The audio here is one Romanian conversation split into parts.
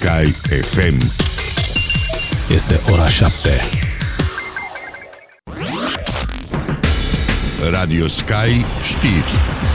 Sky FM. Este ora 7. Radio Sky știri.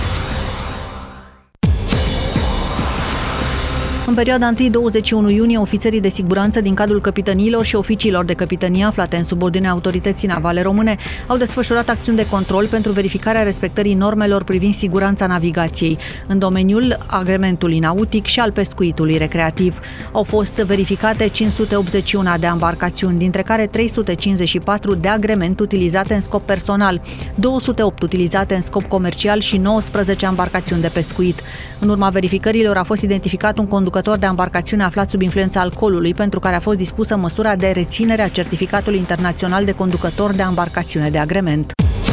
În perioada 1-21 iunie, ofițerii de siguranță din cadrul capităniilor și oficiilor de capitănie aflate în subordinea autorității navale române au desfășurat acțiuni de control pentru verificarea respectării normelor privind siguranța navigației în domeniul agrementului nautic și al pescuitului recreativ. Au fost verificate 581 de embarcațiuni, dintre care 354 de agrement utilizate în scop personal, 208 utilizate în scop comercial și 19 embarcațiuni de pescuit. În urma verificărilor a fost identificat un conducător de embarcațiune aflat sub influența alcoolului, pentru care a fost dispusă măsura de reținere a certificatului internațional de conducător de embarcațiune de agrement.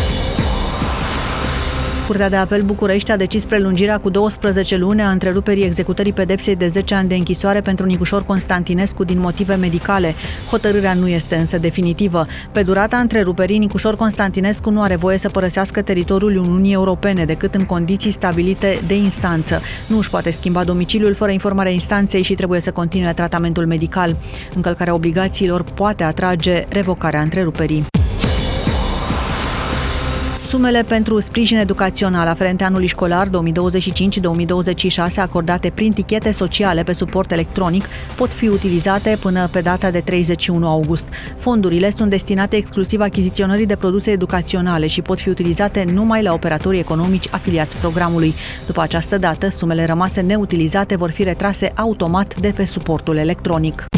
Curtea de Apel București a decis prelungirea cu 12 luni a întreruperii executării pedepsei de 10 ani de închisoare pentru Nicușor Constantinescu din motive medicale. Hotărârea nu este însă definitivă. Pe durata întreruperii, Nicușor Constantinescu nu are voie să părăsească teritoriul Uniunii Europene decât în condiții stabilite de instanță. Nu își poate schimba domiciliul fără informarea instanței și trebuie să continue tratamentul medical. Încălcarea obligațiilor poate atrage revocarea întreruperii. Sumele pentru sprijin educațional aferente anului școlar 2025-2026 acordate prin tichete sociale pe suport electronic pot fi utilizate până pe data de 31 august. Fondurile sunt destinate exclusiv achiziționării de produse educaționale și pot fi utilizate numai la operatorii economici afiliați programului. După această dată, sumele rămase neutilizate vor fi retrase automat de pe suportul electronic.